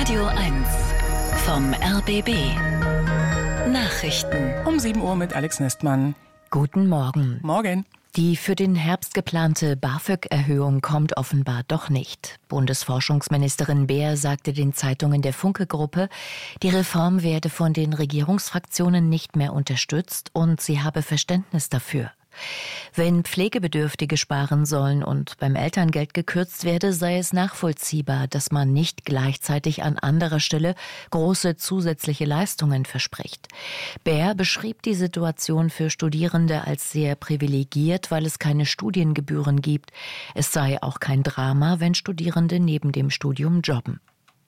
Radio 1 vom RBB. Nachrichten. Um 7 Uhr mit Alex Nestmann. Guten Morgen. Morgen. Die für den Herbst geplante BAföG-Erhöhung kommt offenbar doch nicht. Bundesforschungsministerin Beer sagte den Zeitungen der Funke-Gruppe, die Reform werde von den Regierungsfraktionen nicht mehr unterstützt und sie habe Verständnis dafür. Wenn Pflegebedürftige sparen sollen und beim Elterngeld gekürzt werde, sei es nachvollziehbar, dass man nicht gleichzeitig an anderer Stelle große zusätzliche Leistungen verspricht. Beer beschrieb die Situation für Studierende als sehr privilegiert, weil es keine Studiengebühren gibt. Es sei auch kein Drama, wenn Studierende neben dem Studium jobben.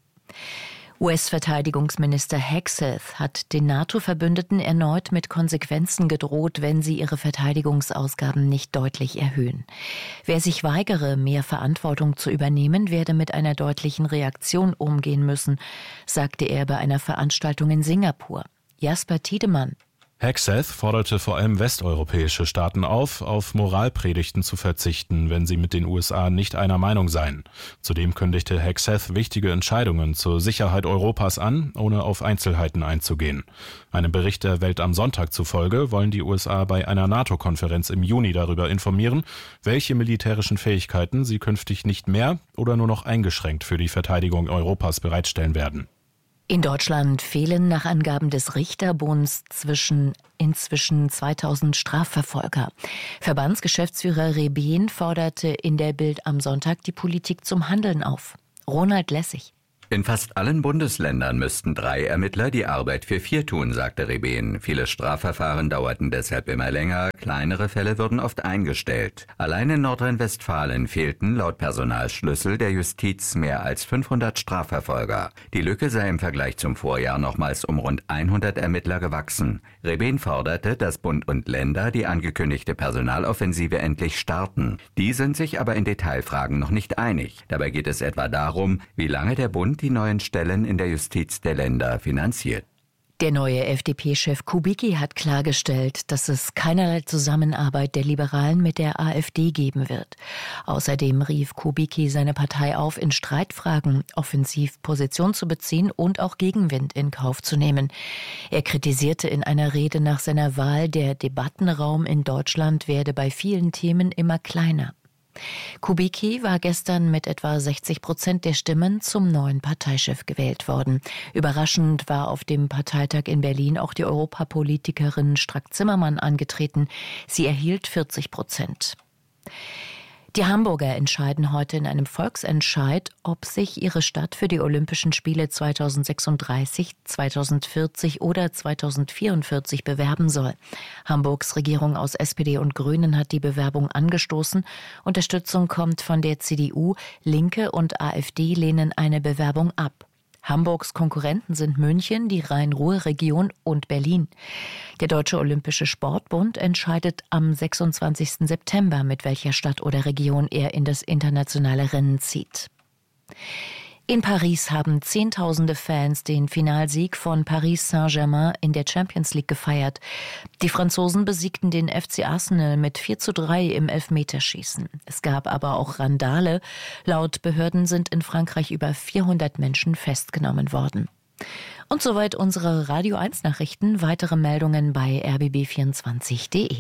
US-Verteidigungsminister Hegseth hat den NATO-Verbündeten erneut mit Konsequenzen gedroht, wenn sie ihre Verteidigungsausgaben nicht deutlich erhöhen. Wer sich weigere, mehr Verantwortung zu übernehmen, werde mit einer deutlichen Reaktion umgehen müssen, sagte er bei einer Veranstaltung in Singapur. Jasper Tiedemann. Hegseth forderte vor allem westeuropäische Staaten auf Moralpredigten zu verzichten, wenn sie mit den USA nicht einer Meinung seien. Zudem kündigte Hegseth wichtige Entscheidungen zur Sicherheit Europas an, ohne auf Einzelheiten einzugehen. Einem Bericht der Welt am Sonntag zufolge wollen die USA bei einer NATO-Konferenz im Juni darüber informieren, welche militärischen Fähigkeiten sie künftig nicht mehr oder nur noch eingeschränkt für die Verteidigung Europas bereitstellen werden. In Deutschland fehlen nach Angaben des Richterbunds inzwischen 2000 Strafverfolger. Verbandsgeschäftsführer Rebeen forderte in der Bild am Sonntag die Politik zum Handeln auf. Ronald Lessig. In fast allen Bundesländern müssten 3 Ermittler die Arbeit für 4 tun, sagte Rebeen. Viele Strafverfahren dauerten deshalb immer länger, kleinere Fälle wurden oft eingestellt. Allein in Nordrhein-Westfalen fehlten laut Personalschlüssel der Justiz mehr als 500 Strafverfolger. Die Lücke sei im Vergleich zum Vorjahr nochmals um rund 100 Ermittler gewachsen. Rebeen forderte, dass Bund und Länder die angekündigte Personaloffensive endlich starten. Die sind sich aber in Detailfragen noch nicht einig. Dabei geht es etwa darum, wie lange der Bund die neuen Stellen in der Justiz der Länder finanziert. Der neue FDP-Chef Kubicki hat klargestellt, dass es keinerlei Zusammenarbeit der Liberalen mit der AfD geben wird. Außerdem rief Kubicki seine Partei auf, in Streitfragen offensiv Position zu beziehen und auch Gegenwind in Kauf zu nehmen. Er kritisierte in einer Rede nach seiner Wahl, der Debattenraum in Deutschland werde bei vielen Themen immer kleiner. Kubicki war gestern mit etwa 60% der Stimmen zum neuen Parteichef gewählt worden. Überraschend war auf dem Parteitag in Berlin auch die Europapolitikerin Strack-Zimmermann angetreten. Sie erhielt 40%. Die Hamburger entscheiden heute in einem Volksentscheid, ob sich ihre Stadt für die Olympischen Spiele 2036, 2040 oder 2044 bewerben soll. Hamburgs Regierung aus SPD und Grünen hat die Bewerbung angestoßen. Unterstützung kommt von der CDU, Linke und AfD lehnen eine Bewerbung ab. Hamburgs Konkurrenten sind München, die Rhein-Ruhr-Region und Berlin. Der Deutsche Olympische Sportbund entscheidet am 26. September, mit welcher Stadt oder Region er in das internationale Rennen zieht. In Paris haben Zehntausende Fans den Finalsieg von Paris Saint-Germain in der Champions League gefeiert. Die Franzosen besiegten den FC Arsenal mit 4:3 im Elfmeterschießen. Es gab aber auch Randale. Laut Behörden sind in Frankreich über 400 Menschen festgenommen worden. Und soweit unsere Radio 1 Nachrichten. Weitere Meldungen bei rbb24.de.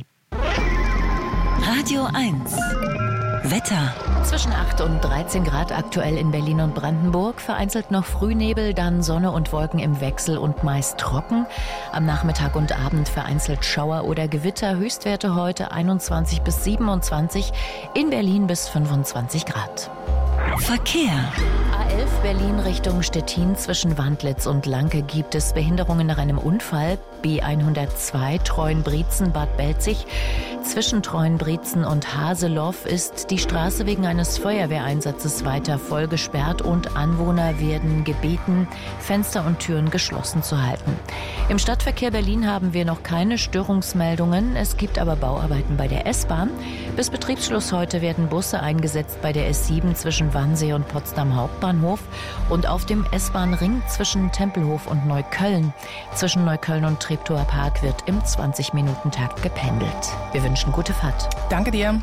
Radio 1 Wetter. Zwischen 8 und 13 Grad aktuell in Berlin und Brandenburg. Vereinzelt noch Frühnebel, dann Sonne und Wolken im Wechsel und meist trocken. Am Nachmittag und Abend vereinzelt Schauer oder Gewitter. Höchstwerte heute 21 bis 27, in Berlin bis 25 Grad. Verkehr. A11 Berlin Richtung Stettin zwischen Wandlitz und Lanke gibt es Behinderungen nach einem Unfall. B102 Treuenbrietzen Bad Belzig. Zwischen Treuenbrietzen und Haseloff ist die Straße wegen eines Feuerwehreinsatzes weiter voll gesperrt und Anwohner werden gebeten, Fenster und Türen geschlossen zu halten. Im Stadtverkehr Berlin haben wir noch keine Störungsmeldungen. Es gibt aber Bauarbeiten bei der S-Bahn. Bis Betriebsschluss heute werden Busse eingesetzt bei der S7 zwischen Wannsee und Potsdam Hauptbahnhof und auf dem S-Bahn-Ring zwischen Tempelhof und Neukölln. Zwischen Neukölln und Treptower Park wird im 20-Minuten-Takt gependelt. Wir wünschen gute Fahrt. Danke dir.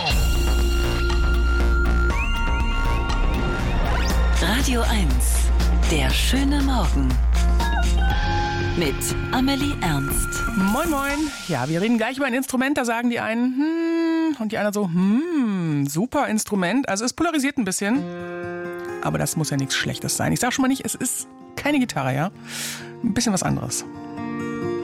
Radio 1 Der schöne Morgen mit Amelie Ernst. Moin, moin. Ja, wir reden gleich über ein Instrument. Da sagen die einen, und die anderen so, super Instrument. Also es polarisiert ein bisschen. Aber das muss ja nichts Schlechtes sein. Ich sag schon mal nicht, es ist keine Gitarre, ja? Ein bisschen was anderes.